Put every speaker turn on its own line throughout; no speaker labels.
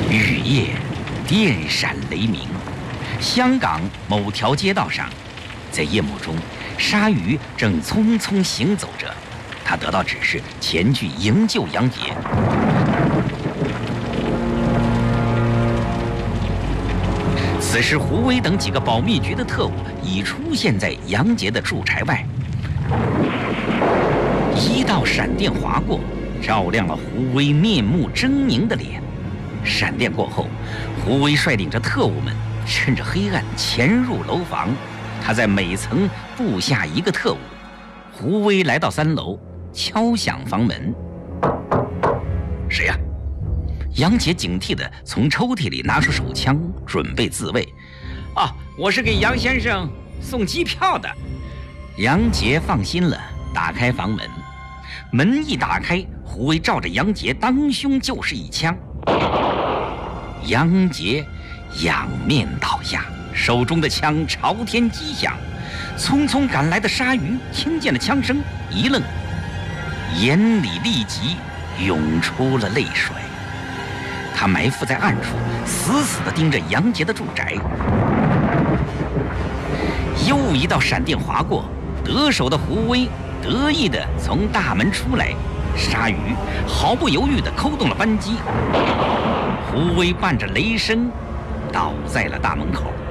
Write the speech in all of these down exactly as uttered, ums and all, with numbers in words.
雨夜，电闪雷鸣。香港某条街道上，在夜幕中，鲨鱼正匆匆行走着。他得到指示，前去营救杨杰。此时，胡威等几个保密局的特务已出现在杨杰的住宅外。一道闪电划过，照亮了胡威面目狰狞的脸。闪电过后，胡威率领着特务们趁着黑暗潜入楼房。他在每层布下一个特务。胡威来到三楼，敲响房门。谁呀？杨杰警惕地从抽屉里拿出手枪，准备自卫。啊，我是给杨先生送机票的。杨杰放心了，打开房门。门一打开，胡威照着杨杰当胸就是一枪。杨杰仰面倒下，手中的枪朝天击响。匆匆赶来的鲨鱼听见了枪声，一愣，眼里立即涌出了泪水。他埋伏在暗处，死死地盯着杨杰的住宅。又一道闪电划过，得手的胡威得意地从大门出来，鲨鱼毫不犹豫地扣动了扳机。胡威伴着雷声倒在了大门口。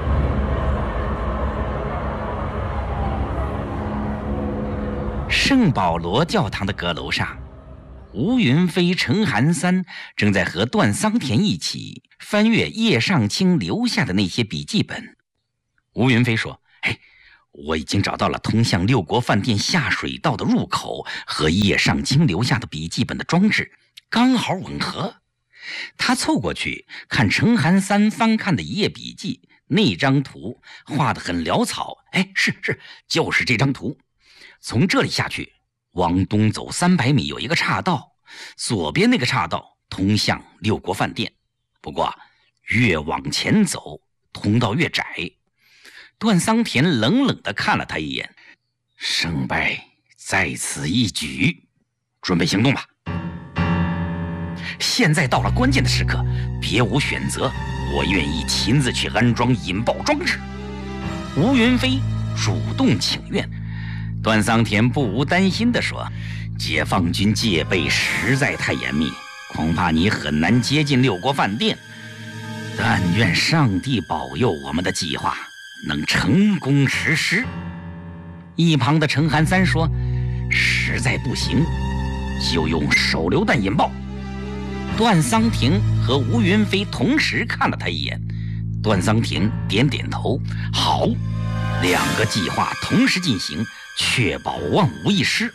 圣保罗教堂的阁楼上，吴云飞、陈寒三正在和段桑田一起翻阅叶尚卿留下的那些笔记本。吴云飞说：“哎，我已经找到了通向六国饭店下水道的入口和叶尚卿留下的笔记本的装置，刚好吻合。”他凑过去看陈寒三翻看的一页笔记，那张图画得很潦草。哎，是是，就是这张图。从这里下去，往东走三百米有一个岔道，左边那个岔道通向六国饭店。不过越往前走，通道越窄。段桑田冷冷地看了他一眼，胜败在此一举，准备行动吧。现在到了关键的时刻，别无选择，我愿意亲自去安装引爆装置。吴云飞主动请愿。段桑田不无担心地说：“解放军戒备实在太严密，恐怕你很难接近六国饭店。但愿上帝保佑我们的计划能成功实施。”一旁的陈寒三说：“实在不行，就用手榴弹引爆。”段桑田和吴云飞同时看了他一眼，段桑田点点头：“好。”两个计划同时进行，确保万无一失。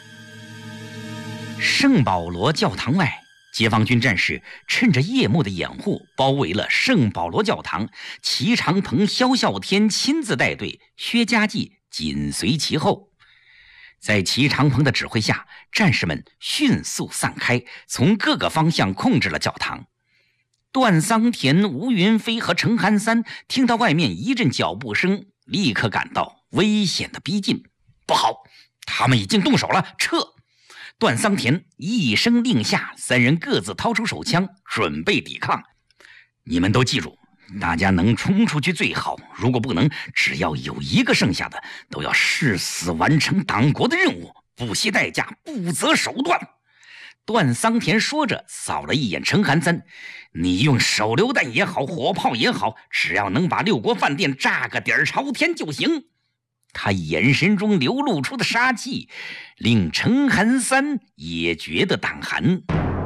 圣保罗教堂外，解放军战士趁着夜幕的掩护，包围了圣保罗教堂。齐长鹏、萧啸天亲自带队，薛家继紧随其后。在齐长鹏的指挥下，战士们迅速散开，从各个方向控制了教堂。段桑田、吴云飞和陈寒三听到外面一阵脚步声，立刻感到危险的逼近。不好，他们已经动手了，撤！段桑田一声令下，三人各自掏出手枪，准备抵抗。你们都记住，大家能冲出去最好，如果不能，只要有一个剩下的，都要誓死完成党国的任务，不惜代价，不择手段。段桑田说着，扫了一眼陈寒三：“你用手榴弹也好，火炮也好，只要能把六国饭店炸个底儿朝天就行。”他眼神中流露出的杀气，令陈寒三也觉得胆寒。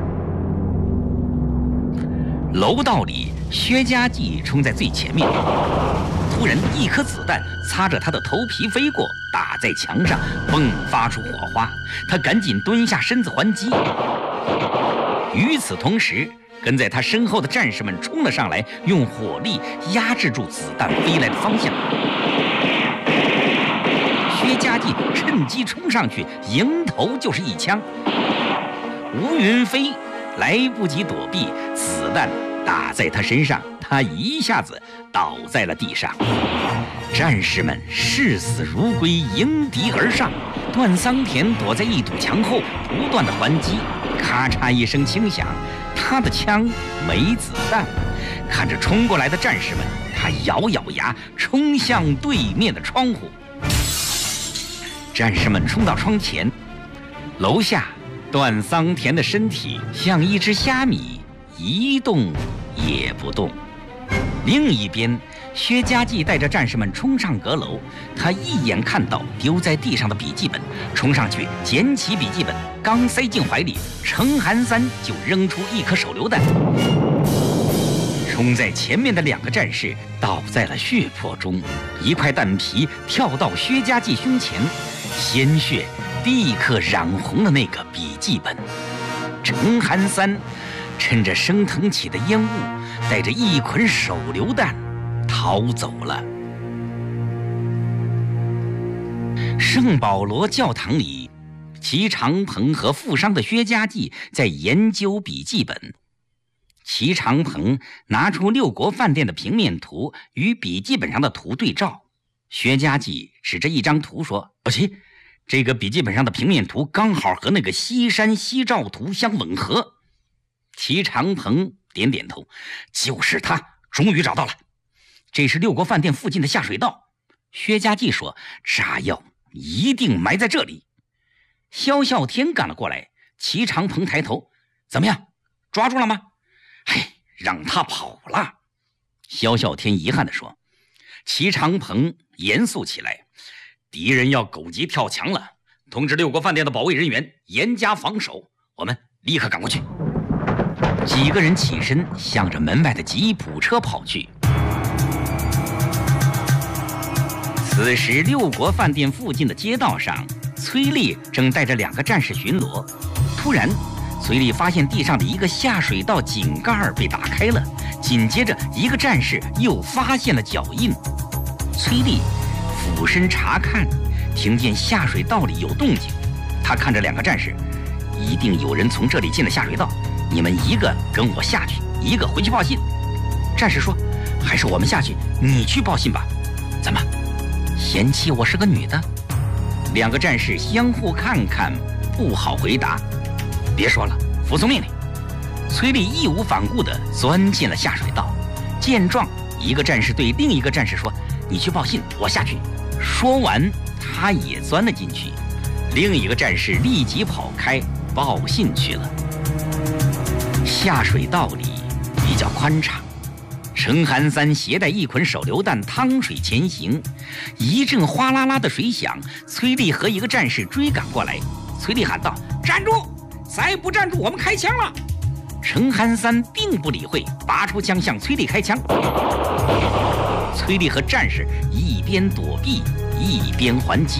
楼道里，薛家继冲在最前面，突然一颗子弹擦着他的头皮飞过，打在墙上，迸发出火花。他赶紧蹲下身子还击。与此同时，跟在他身后的战士们冲了上来，用火力压制住子弹飞来的方向。薛家继趁机冲上去，迎头就是一枪。吴云飞来不及躲避，子弹打在他身上，他一下子倒在了地上。战士们视死如归，迎敌而上。段桑田躲在一堵墙后，不断的还击，咔嚓一声轻响， 他的枪没子弹，看着冲过来的战士们，他咬咬牙冲向对面的窗户。战士们冲到窗前，楼下段桑田的身体像一只虾米，一动也不动。另一边，薛家继带着战士们冲上阁楼，他一眼看到丢在地上的笔记本，冲上去捡起笔记本，刚塞进怀里，程寒三就扔出一颗手榴弹。冲在前面的两个战士倒在了血泊中，一块弹皮跳到薛家继胸前，鲜血立刻染红了那个笔记本。程寒三趁着升腾起的烟雾，带着一捆手榴弹逃走了。圣保罗教堂里，齐长鹏和负伤的薛家继在研究笔记本。齐长鹏拿出六国饭店的平面图与笔记本上的图对照，薛家继指着一张图说：“不齐，这个笔记本上的平面图刚好和那个西山西照图相吻合。”齐长鹏点点头：“就是他，终于找到了。这是六国饭店附近的下水道。”薛家继说：“炸药一定埋在这里。”萧啸天赶了过来，齐长鹏抬头：“怎么样，抓住了吗？”“嘿，让他跑了。”萧啸天遗憾地说。齐长鹏严肃起来：“敌人要狗急跳墙了，通知六国饭店的保卫人员严加防守，我们立刻赶过去。”几个人起身，向着门外的吉普车跑去。此时，六国饭店附近的街道上，崔丽正带着两个战士巡逻。突然，崔丽发现地上的一个下水道井盖被打开了，紧接着，一个战士又发现了脚印。崔丽俯身查看，听见下水道里有动静。他看着两个战士，一定有人从这里进了下水道。你们一个跟我下去，一个回去报信。战士说：“还是我们下去，你去报信吧。”“怎么，嫌弃我是个女的？”两个战士相互看看，不好回答。“别说了，服从命令。”崔丽义无反顾地钻进了下水道。见状，一个战士对另一个战士说：“你去报信，我下去。”说完，他也钻了进去。另一个战士立即跑开，报信去了。下水道里比较宽敞，程寒三携带一捆手榴弹趟水前行，一阵哗啦啦的水响，崔丽和一个战士追赶过来。崔丽喊道：“站住！再不站住，我们开枪了！”程寒三并不理会，拔出枪向崔丽开枪。崔丽和战士一边躲避一边还击。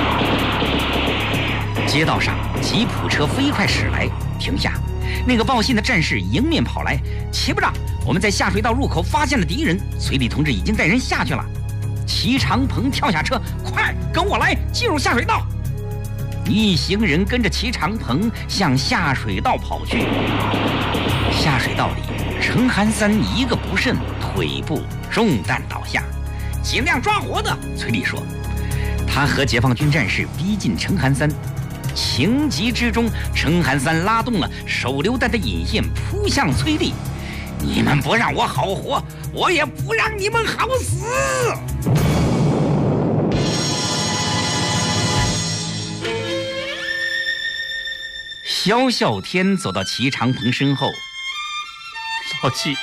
街道上吉普车飞快驶来，停下。那个报信的战士迎面跑来：“齐部长，我们在下水道入口发现了敌人，崔丽同志已经带人下去了。”齐长鹏跳下车：“快跟我来，进入下水道！”一行人跟着齐长鹏向下水道跑去。下水道里，程寒三一个不慎，腿部中弹倒下。“尽量抓活的！”崔丽说。他和解放军战士逼近程寒三。情急之中，程寒三拉动了手榴弹的引线，扑向崔丽。“你们不让我好活，我也不让你们好死！”萧啸天走到齐长鹏身后：“老季，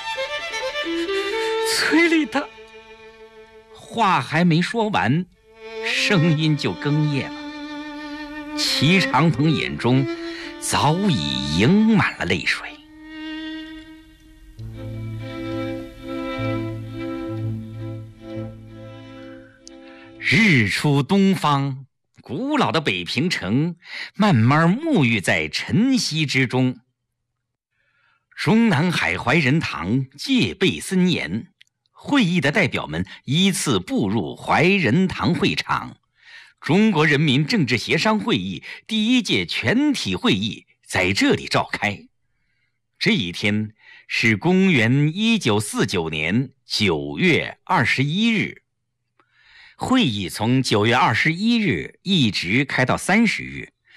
崔丽他……”话还没说完，声音就哽咽了。齐长鹏眼中早已盈满了泪水。日出东方，古老的北平城慢慢沐浴在晨曦之中。中南海怀仁堂戒备森严，会议的代表们依次步入怀仁堂会场。中国人民政治协商会议第一届全体会议在这里召开。这一天是公元一九四九年九月二十一日。会议从九月二十一日一直开到三十日。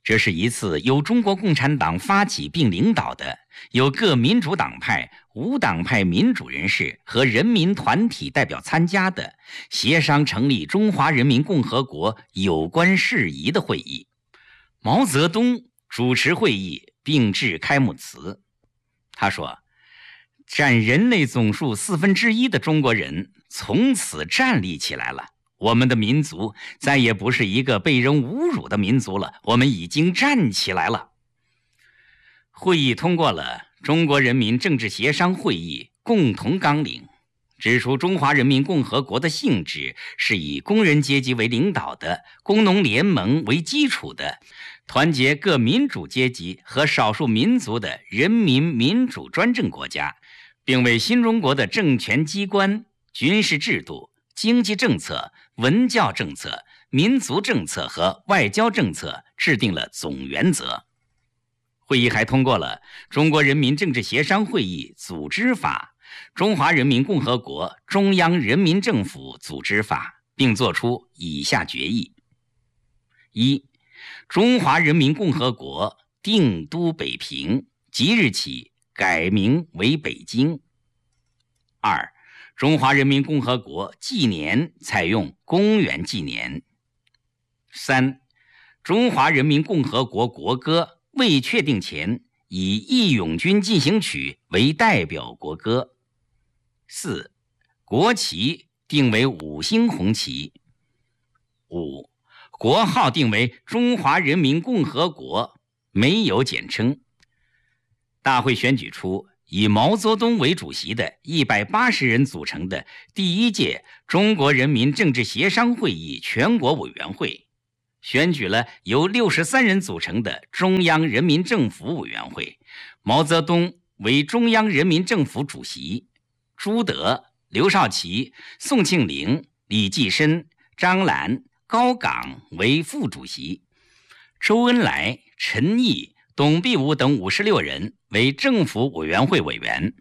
这是一次由中国共产党发起并领导的，由各民主党派、无党派民主人士和人民团体代表参加的协商成立中华人民共和国有关事宜的会议。毛泽东主持会议并致开幕词。他说：“占人类总数四分之一的中国人从此站立起来了。我们的民族再也不是一个被人侮辱的民族了，我们已经站起来了。”会议通过了中国人民政治协商会议共同纲领，指出中华人民共和国的性质是以工人阶级为领导的工农联盟为基础的团结各民主阶级和少数民族的人民民主专政国家，并为新中国的政权机关、军事制度、经济政策、文教政策、民族政策和外交政策制定了总原则。会议还通过了中国人民政治协商会议组织法、中华人民共和国中央人民政府组织法，并作出以下决议：一、中华人民共和国定都北平，即日起改名为北京。二、中华人民共和国纪年采用公元纪年。三、中华人民共和国国歌未确定前，以《义勇军进行曲》为代表国歌。四、国旗定为五星红旗。五、国号定为中华人民共和国，没有简称。大会选举出以毛泽东为主席的一百八十人组成的第一届中国人民政治协商会议全国委员会，选举了由六十三人组成的中央人民政府委员会，毛泽东为中央人民政府主席，朱德、刘少奇、宋庆龄、李济深、张澜、高岗为副主席，周恩来、陈毅、董必武等五十六人为政府委员会委员。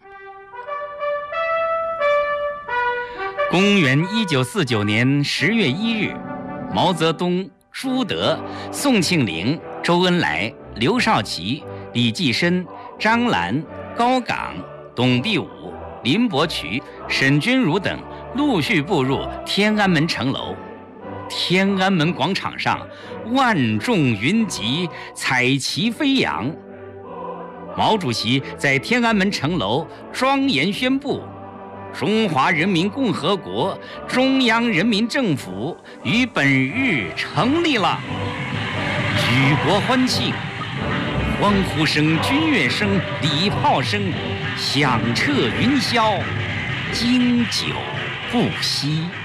公元一九四九年十月一日，毛泽东、朱德、宋庆龄、周恩来、刘少奇、李济深、张澜、高岗、董必武、林伯渠、沈钧儒等陆续步入天安门城楼。天安门广场上万众云集，彩旗飞扬。毛主席在天安门城楼庄严宣布：中华人民共和国中央人民政府于本日成立了。举国欢庆，欢呼声、军乐声、礼炮声响彻云霄，经久不息。